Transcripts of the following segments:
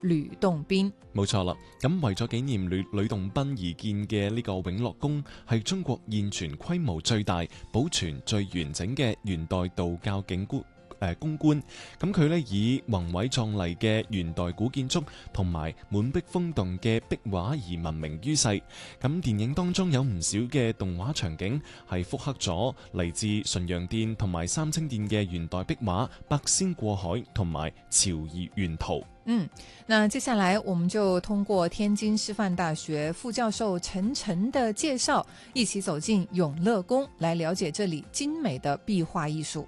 呂洞賓。 冇錯啦，咁為咗紀念呂洞賓而建嘅呢個永樂宮，係中國現存規模最大、保存最完整嘅元代道教景觀。宮觀，咁佢咧以宏偉壯麗嘅元代古建築同埋滿壁風動嘅壁畫而聞名於世。咁電影當中有唔少嘅動畫場景係複刻咗嚟自純陽殿同埋三清殿嘅元代壁畫《八仙過海》同埋《潮兒園圖》。 那接下來我們就通過天津師範大學副教授陳晨的介紹，一起走進永樂宮，來了解這裡精美的壁畫藝術。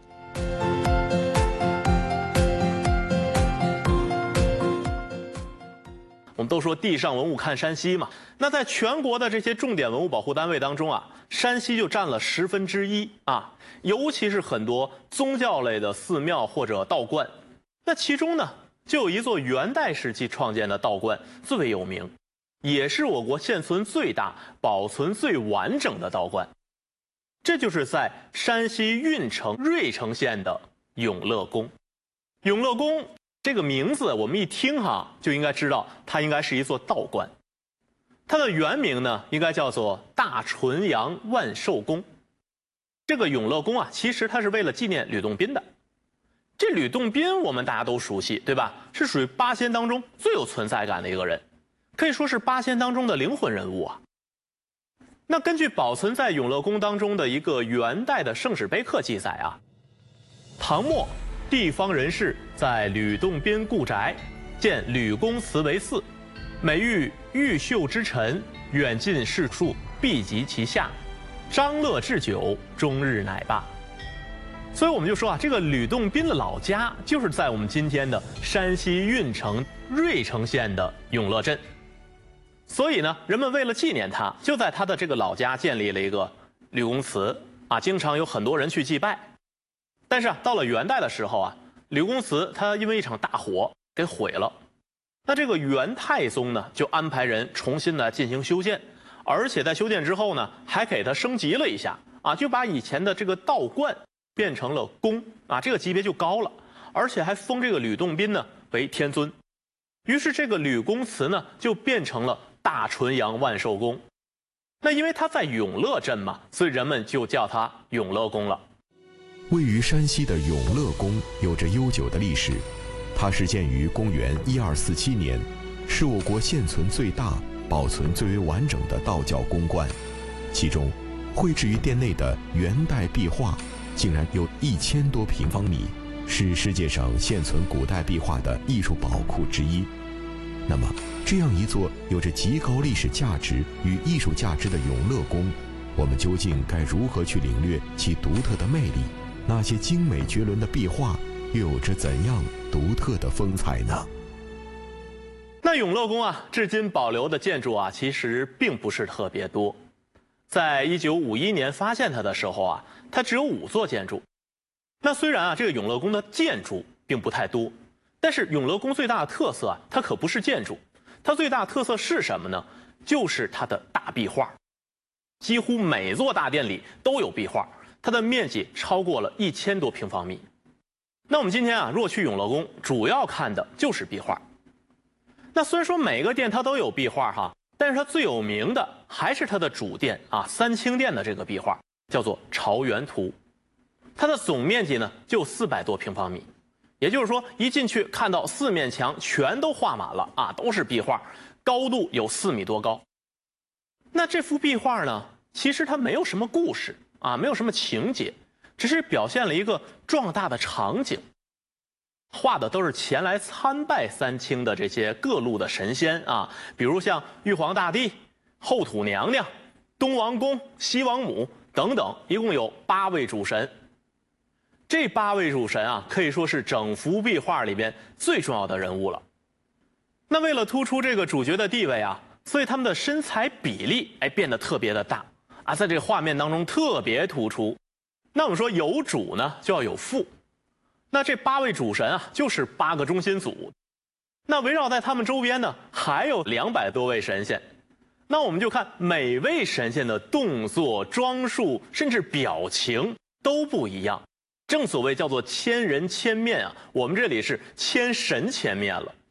我们都说地上文物看山西嘛，那在全国的这些重点文物保护单位当中啊，山西就占了1/10啊，尤其是很多宗教类的寺庙或者道观。那其中呢，就有一座元代时期创建的道观最为有名，也是我国现存最大、保存最完整的道观。这就是在山西运城芮城县的永乐宫。永乐宫这个名字我们一听就应该知道它应该是一座道观。它的原名呢应该叫做大纯阳万寿宫。这个永乐宫啊，其实它是为了纪念吕洞宾的。这吕洞宾我们大家都熟悉，对吧？是属于八仙当中最有存在感的一个人，可以说是八仙当中的灵魂人物啊。那根据保存在永乐宫当中的一个元代的圣史碑刻记载啊，唐末地方人士在吕洞宾故宅建吕公祠为祀，每遇玉秀之臣，远近士庶必集其下，张乐置酒，终日乃罢。所以我们就说啊，这个吕洞宾的老家就是在我们今天的山西运城芮城县的永乐镇。所以呢，人们为了纪念他，就在他的这个老家建立了一个吕公祠啊，经常有很多人去祭拜。但是到了元代的时候啊，吕公祠它因为一场大火给毁了。那这个元太宗呢，就安排人重新的进行修建，而且在修建之后呢，还给它升级了一下啊，就把以前的这个道观变成了宫啊，这个级别就高了，而且还封这个吕洞宾呢为天尊。于是这个吕公祠呢就变成了大纯阳万寿宫。那因为它在永乐镇嘛，所以人们就叫它永乐宫了。 位于山西的永乐宫有着悠久的历史，它是建于公元1247年，是我国现存最大、保存最为完整的道教宫观。其中，绘制于殿内的元代壁画竟然有1000多平方米，是世界上现存古代壁画的艺术宝库之一。那么，这样一座有着极高历史价值与艺术价值的永乐宫，我们究竟该如何去领略其独特的魅力？那些精美绝伦的壁画又有着怎样独特的风采呢？ 那永乐宫啊，至今保留的建筑啊，其实并不是特别多。在1951年发现它的时候啊，它只有5座建筑。那虽然啊，这个永乐宫的建筑并不太多，但是永乐宫最大的特色啊，它可不是建筑，它最大的特色是什么呢？就是它的大壁画。几乎每座大殿里都有壁画，它的面积超过了1000多平方米。那我们今天啊，若去永乐宫，主要看的就是壁画。那虽然说每个殿它都有壁画但是它最有名的还是它的主殿啊，三清殿的这个壁画叫做《朝元图》，它的总面积呢就400多平方米。也就是说，一进去看到4面墙全都画满了啊，都是壁画，高度有4米多高。那这幅壁画呢，其实它没有什么故事啊，没有什么情节，只是表现了一个壮大的场景。画的都是前来参拜三清的这些各路的神仙啊，比如像玉皇大帝、后土娘娘、东王公、西王母等等，一共有8位主神。这8位主神啊，可以说是整幅壁画里边最重要的人物了。那为了突出这个主角的地位啊，所以他们的身材比例变得特别的大啊，在这个画面当中特别突出。那我们说有主呢，就要有副。那这8位主神啊，就是8个中心组。那围绕在他们周边呢，还有200多位神仙。那我们就看每位神仙的动作、装束，甚至表情都不一样。正所谓叫做千人千面啊，我们这里是千神千面了。